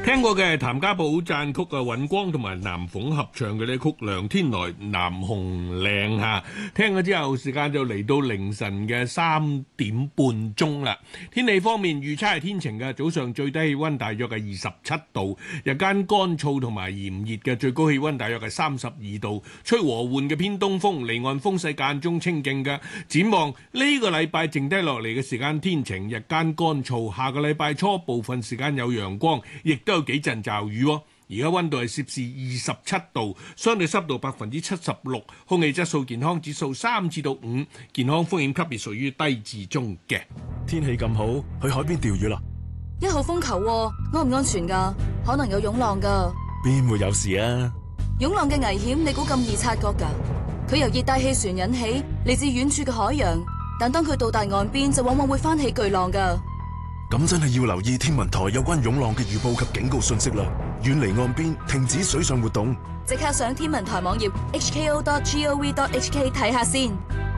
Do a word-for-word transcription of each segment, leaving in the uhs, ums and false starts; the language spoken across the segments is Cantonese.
聽過嘅係譚家寶讚曲嘅尹光同埋南鳳合唱嘅呢曲《梁天來南紅嶺》嚇，聽咗之後時間就嚟到凌晨嘅三點半鐘啦。天氣方面預測係天晴嘅，早上最低氣溫大約係二十七度，日間乾燥同埋炎熱嘅，最高氣溫大約係三十二度，吹和緩嘅偏東風，離岸風勢間中清勁嘅。展望呢個禮拜剩低落嚟嘅時間天晴，日間乾燥，下個禮拜初部分時間有陽光，亦都有幾陣驟雨喎。而家溫度係攝氏二十七度，相對濕度百分之七十六，空氣質素健康指數三至到五，健康風險級別屬於低至中嘅。 天氣咁好，去海邊釣魚啦！ 一號風球喎，安唔安全㗎？可能有湧浪㗎。 邊會有事啊？ 湧浪嘅危險，你估咁易察覺㗎？佢由熱帶氣旋引起，嚟自遠處嘅海洋，但當佢到達岸邊，就往往會翻起巨浪㗎。 咁真係要留意天文台有關湧浪嘅預報及警告信息啦，遠離岸邊，停止水上活動。 即刻上天文台網頁 h k o dot gov dot h k 睇下先。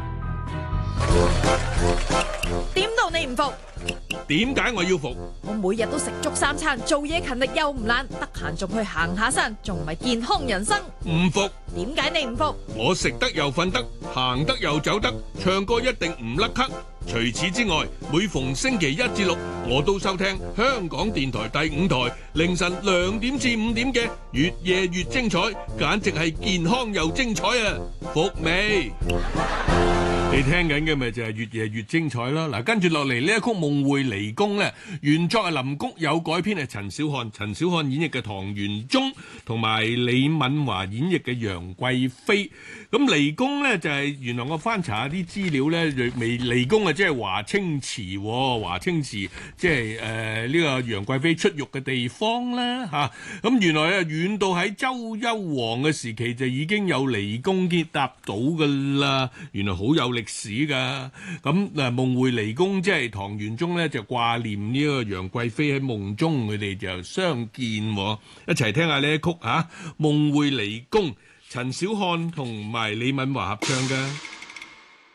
點到你唔服？ 點解我要服？ 我每日都食足三餐，做嘢勤力又唔懶，得閒仲去行下山，仲唔係健康人生？ 唔服？ 點解你唔服？ 我食得又瞓得，行得又走得，唱歌一定唔甩咳。除此之外，每逢星期一至六，我都收聽香港電台第五台凌晨兩點至五點嘅越夜越精彩，簡直係健康又精彩啊！服未？你聽緊嘅咪就係越夜越精彩啦！嗱，跟住落嚟呢一曲《夢回離宮》咧，原作係林谷有改編係陳小漢，陳小漢演繹嘅唐玄宗，同埋李敏華演繹嘅楊貴妃。咁離宮咧就係、是、原來我翻查下啲資料咧，未離宮啊，即係華清池，華清池即係誒呢個楊貴妃出獄嘅地方啦嚇。咁、啊、原來啊遠到喺周幽王嘅時期就已經有離宮建搭到㗎啦，原來好有歷史㗎。咁嗱，夢回離宮即係唐玄宗咧就掛念呢個楊貴妃喺夢中，佢哋就相見，一齊聽下呢一曲嚇《夢回離宮》，陳小漢同埋李敏華合唱嘅。